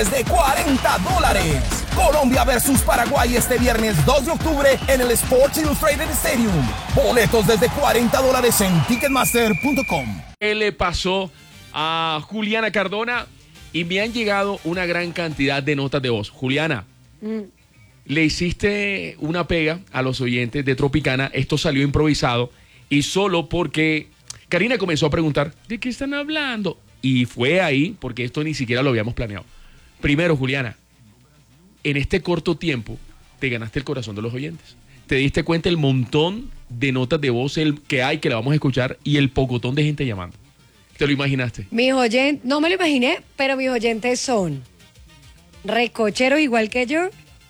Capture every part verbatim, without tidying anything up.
de cuarenta dólares. Colombia versus Paraguay este viernes dos de octubre en el Sports Illustrated Stadium. Boletos desde cuarenta dólares en ticketmaster punto com. ¿Qué le pasó a Juliana Cardona? Y me han llegado una gran cantidad de notas de voz. Juliana, mm. le hiciste una pega a los oyentes de Tropicana. Esto salió improvisado y solo porque Karina comenzó a preguntar ¿de qué están hablando? Y fue ahí porque esto ni siquiera lo habíamos planeado. Primero, Juliana, en este corto tiempo te ganaste el corazón de los oyentes. Te diste cuenta el montón de notas de voz el que hay, que la vamos a escuchar, y el pocotón de gente llamando. ¿Te lo imaginaste? Mis oyentes, no me lo imaginé, pero mis oyentes son recocheros igual que yo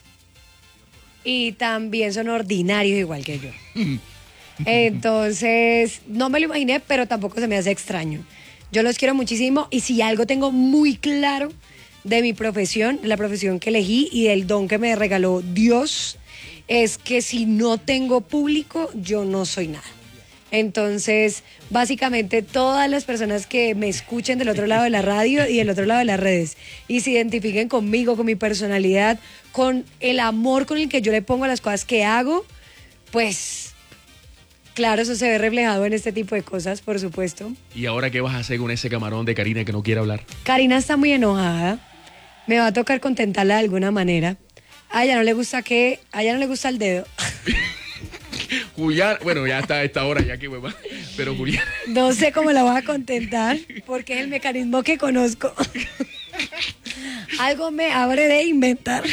y también son ordinarios igual que yo. Entonces, no me lo imaginé, pero tampoco se me hace extraño. Yo los quiero muchísimo y si algo tengo muy claro de mi profesión, de la profesión que elegí y del don que me regaló Dios, es que si no tengo público, yo no soy nada. Entonces, básicamente todas las personas que me escuchen del otro lado de la radio y del otro lado de las redes y se identifiquen conmigo, con mi personalidad, con el amor con el que yo le pongo a las cosas que hago, pues claro, eso se ve reflejado en este tipo de cosas, por supuesto. ¿Y ahora qué vas a hacer con ese camarón de Karina que no quiere hablar? Karina está muy enojada. Me va a tocar contentarla de alguna manera. A ella no le gusta que, a ella no le gusta el dedo. Julián, bueno, ya está a esta hora, ya que hueva. Pero Julián. No sé cómo la voy a contentar, porque es el mecanismo que conozco. Algo me abre de inventar.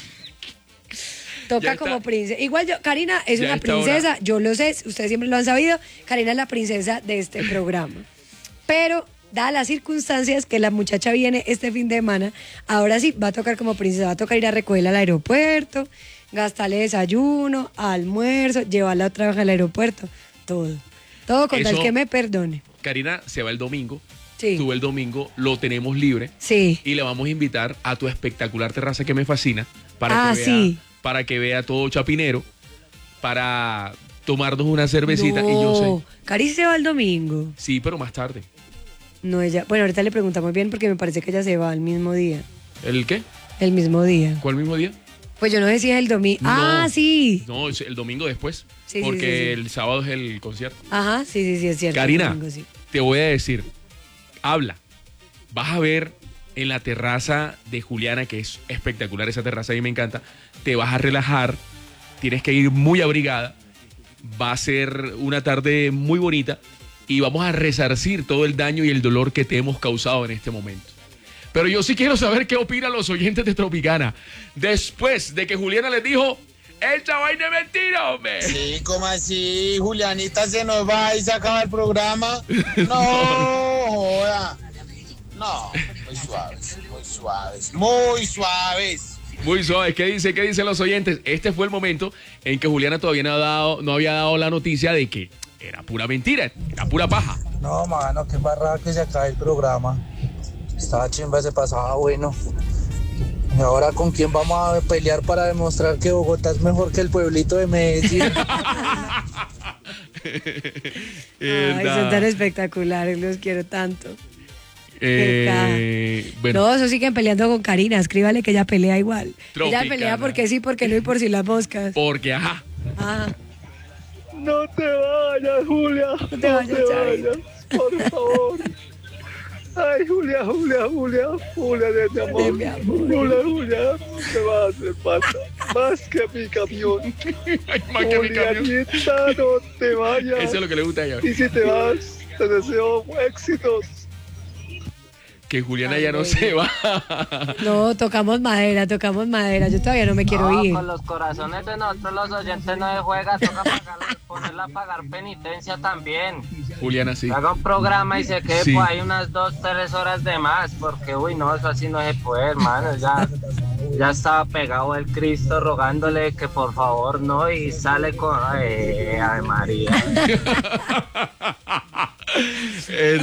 Toca como princesa. Igual yo, Karina es ya una princesa, hora. Yo lo sé, ustedes siempre lo han sabido. Karina es la princesa de este programa. Pero, dadas las circunstancias que la muchacha viene este fin de semana, ahora sí va a tocar como princesa, va a tocar ir a recogerla al aeropuerto, gastarle desayuno, almuerzo, llevarla otra vez al aeropuerto, todo. Todo con tal que me perdone. Karina se va el domingo. Sí. Tú el domingo lo tenemos libre. Sí. Y le vamos a invitar a tu espectacular terraza que me fascina para ah, que vea, sí. para que vea todo Chapinero, para tomarnos una cervecita. No. Y yo sé. Cari se va el domingo. Sí, pero más tarde. No, ella. Bueno, ahorita le preguntamos bien porque me parece que ella se va el mismo día. ¿El qué? El mismo día. ¿Cuál mismo día? Pues yo no decía el domingo. No, ah, sí. No, es el domingo después. Sí, porque sí, sí, sí. el sábado es el concierto. Ajá, sí, sí, sí, es cierto. Karina, domingo, sí. te voy a decir, habla. Vas a ver en la terraza de Juliana, que es espectacular esa terraza, a mí me encanta. Te vas a relajar, tienes que ir muy abrigada. Va a ser una tarde muy bonita y vamos a resarcir todo el daño y el dolor que te hemos causado en este momento. Pero yo sí quiero saber qué opinan los oyentes de Tropicana después de que Juliana les dijo: ¡esa vaina es mentira, hombre! Sí, ¿cómo así? Julianita se nos va y se acaba el programa. No, joda. No, muy suaves, muy suaves, muy suaves. Muy suaves. ¿Qué dice? ¿Qué dicen los oyentes? Este fue el momento en que Juliana todavía no, ha dado, no había dado la noticia de que era pura mentira, era pura paja. No, mano, qué barra que se acabe el programa. Estaba chimba, se pasaba bueno. ¿Y ahora con quién vamos a pelear para demostrar que Bogotá es mejor que el pueblito de Medellín? Ay, son tan espectaculares, los quiero tanto. Eh, bueno. No, eso siguen peleando con Karina, escríbale que ella pelea igual. Tropicana. Ella pelea porque sí, porque no y por si las moscas. Porque ajá. Ajá. No te vayas, Julia. No te vayas, no te vayas, por favor. Ay, Julia, Julia, Julia, Julia de mi amor. De mi amor. Julia, Julia, te vas a hacer falta. Más que mi camión. Ay, más que mi camión. Julianita, no te vayas. Eso es lo que le gusta a ella. Y si te vas, te deseo éxitos. Que Juliana Ay, ya no baby. se va. No, tocamos madera, tocamos madera. Yo todavía no me quiero no, ir. Con los corazones de nosotros los oyentes no se juega, toca pagar, ponerla a pagar penitencia también. Juliana sí. Haga un programa y se quede Sí. por ahí unas dos, tres horas de más, porque uy no, eso así no se puede, hermano. Ya, ya estaba pegado el Cristo rogándole que por favor no, y sale con eh, ay María. Eh,